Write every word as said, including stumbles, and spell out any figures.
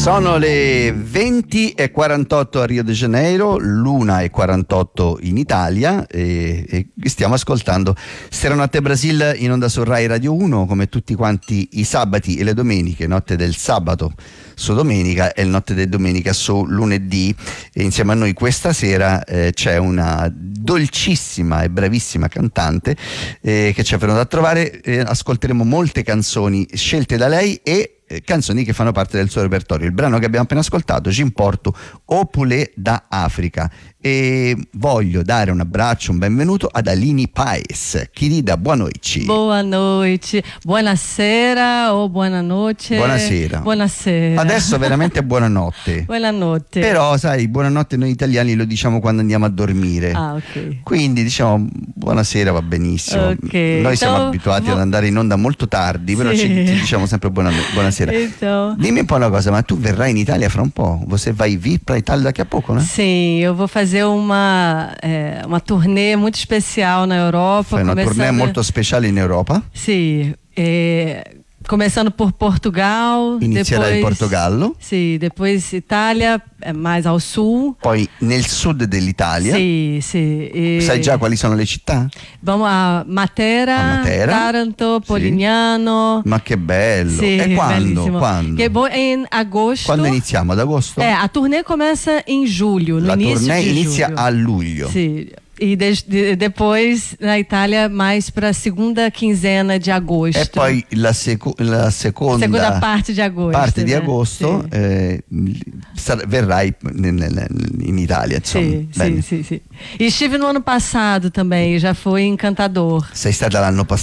Sono le venti e quarantotto a Rio de Janeiro, l'una e quarantotto in Italia e, e stiamo ascoltando Serenotte Brasil in onda su Rai Radio uno come tutti quanti i sabati e le domeniche, notte del sabato su domenica e notte del domenica su lunedì. E insieme a noi questa sera eh, c'è una dolcissima e bravissima cantante eh, che ci è venuta a trovare. Eh, ascolteremo molte canzoni scelte da lei e canzoni che fanno parte del suo repertorio. Il brano che abbiamo appena ascoltato, Ci importo o Pulé da Africa, e voglio dare un abbraccio, un benvenuto ad Aline Paes. Querida, boa noite. Boa noite, buonasera o buonanotte. Buonasera. Buonasera. Adesso veramente buonanotte. Buonanotte. Però sai, buonanotte noi italiani lo diciamo quando andiamo a dormire. Ah, ok. Quindi diciamo buonasera va benissimo. Okay. Noi siamo Então, abituati vo- ad andare in onda molto tardi, però Sì. ci, ci diciamo sempre buona- buonasera. Então, Dimmi un po' una cosa, ma tu verrai in Italia fra un po'? Você vai vir para Itália daqui a pouco, né? sim, eu vou fazer uma, é, uma turnê muito especial na Europa. Fai una tournée começando- molto speciale in Europa. Sì, é, começando por Portugal. Inizierai in depois, Portogallo, Sì, depois Itália, é, mais ao sul. poi nel sud dell'Italia. Sì, sì. e- Sai già quali sono le città? Vamos a Matera, A Matera, Taranto, sì. Polignano. Ma che bello! Sì, e quando? bellissimo. Quando? Che bo- in agosto. Quando iniziamo? Ad agosto? É, a turnê começa em julho, no La início tournée de inizia julho. a luglio. Sim. E de- de- depois na Itália mais para a segunda quinzena de agosto. E poi la, seco- la seconda, Segunda parte di agosto. parte di né? agosto Sì. eh, sar- verrai nel- nel- in Italia, insomma. Sì, Bene. sì, sì, sì. E estive no ano passado também, já foi encantador. Sei stata l'anno passato